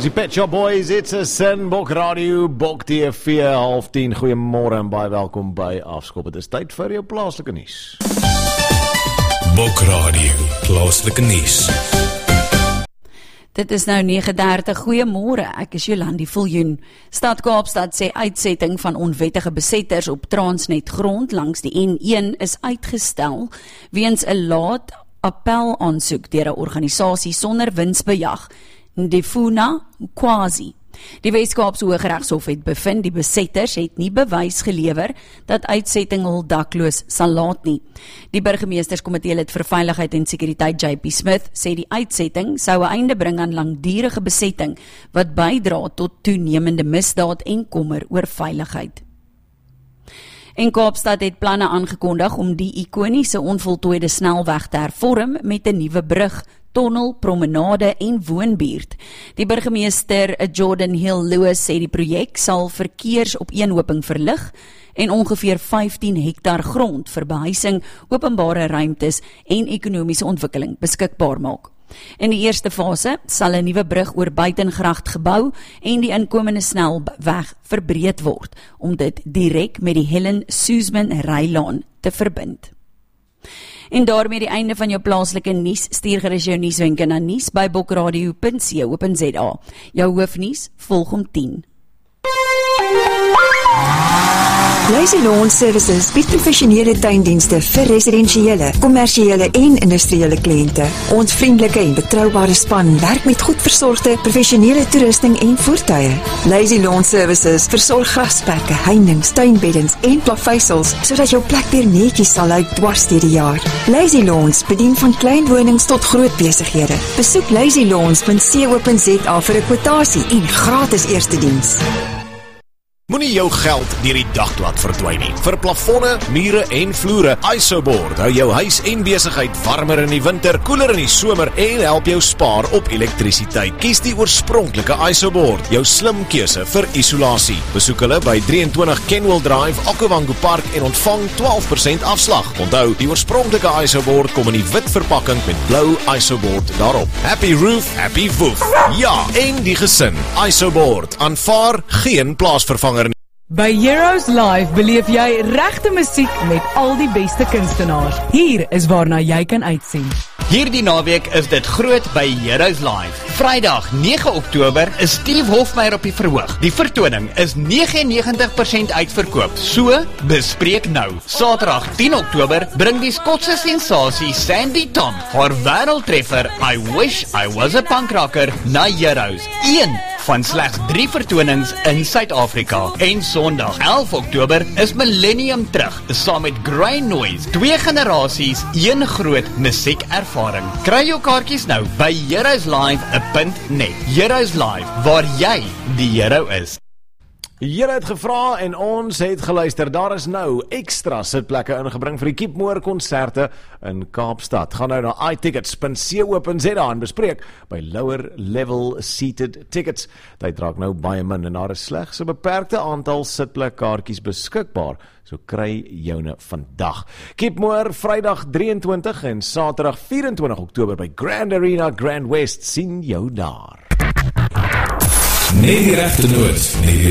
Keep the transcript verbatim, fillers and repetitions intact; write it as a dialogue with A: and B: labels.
A: Die Pet Shop Boys, it's a sin, Bok Radio, Bok T V, half tien, goeiemôre en baie welkom by Afskop. Het is tyd vir jou plaaslike nuus.
B: Bok Radio, plaaslike nuus.
C: Dit is nou nege dertig, goeiemôre, ek is Jolandi Viljoen. Stad Kaapstad sê uitsetting van onwettige besetters op Transnet grond langs die N een is uitgestel, weens 'n laat appel aansoek deur 'n organisasie sonder winsbejag, Ndefuna Kwazi. Die Wes-Kaapse Hooggeregshof het bevind die besetters het nie bewys gelewer dat uitsetting hul dakloos sal laat nie. Die burgemeesterskomitee lid vir veiligheid en sekuriteit J P Smith sê die uitsetting sou 'n einde bring aan langdurige besetting wat bydra tot toenemende misdaad en kommer oor veiligheid. En Kaapstad het planne aangekondig om die ikoniese onvoltooide snelweg te hervorm met 'n nuwe brug, tonnel, promenade en woonbuurt. Die burgemeester Jordan Hill Lewis sê die projek sal verkeersopeenhoping verlig en ongeveer vyftien hektar grond vir behuising, openbare ruimtes en ekonomiese ontwikkeling beskikbaar maak. In die eerste fase sal 'n nuwe brug oor Buitengracht gebou en die inkomende snelweg verbreed word om dit direk met die Helen Suzman Rylaan te verbind. En daarmee die einde van jou plaaslike nuus. Stuur gerus jou nuuswenke na nuus by bokradio punt co punt za. Jou hoofnuus volg om tien.
D: Lazy Lawn Services bied professionele tuindienste vir residensiële, kommersiële en industriële kliënte. Ons vriendelike en betroubare span werk met goed versorgde professionele toerusting en voertuie. Lazy Lawn Services versorg grasperke, heininge, tuinbeddens en plaveisels sodat jou plek weer netjies sal lyk dwars deur die jaar. Lazy Lawns bedien van klein wonings tot groot besighede. Besoek lazy lawns punt co punt za vir 'n kwotasie en gratis eerste diens.
A: Moenie jou geld deur die dag laat verdwyn nie. Vir plafonne, mure en vloere, Isoboard hou jou huis en besigheid warmer in die winter, koeler in die somer en help jou spaar op elektrisiteit. Kies die oorspronklike Isoboard, jou slim keuse vir isolasie. Besoek hulle by drieëntwintig Kenwell Drive, Okavango Park en ontvang twaalf persent afslag. Onthou, die oorspronklike Isoboard kom in die wit verpakking met blou Isoboard daarop. Happy roof, happy woof. Ja, en die gesin. Isoboard, aanvaar geen plaasvervanger.
E: By Heroes Live beleef jy regte musiek met al die beste kunstenaars. Hier is waarna jy kan uitsien.
F: Hierdie naweek is dit groot by Heroes Live. Vrydag nege Oktober is Steve Hofmeyer op die verhoog. Die vertoning is negenennegentig persent uitverkoop, so bespreek nou. Saterdag tien Oktober bring die Skotse sensasie Sandy Tom haar wêreldtreffer I Wish I Was a Punk Rocker na Heroes. Een van slegs drie vertonings in Suid-Afrika. En Sondag elf Oktober is Millennium terug, saam met Grey Noise. Twee generasies, een groot musiekervaring. Kry jou kaartjies nou by heroes live punt net. Heroes Live, waar jy die hero is.
A: Julle het gevra en ons het geluister. Daar is nou ekstra sitplekke ingebring vir die Keepmoor konserte in Kaapstad. Gaan nou na i tickets punt co punt za en bespreek by lower level seated tickets. Dit draak nou baie min en daar is slegs 'n beperkte aantal sitplekkaartjies beskikbaar. So kry joune vandag. Keepmoor Vrydag drieëntwintig en Saterdag vyf-en-twintig Oktober by Grand Arena Grand West. Sien jou daar.
B: Nee, die regte noot. Nee, die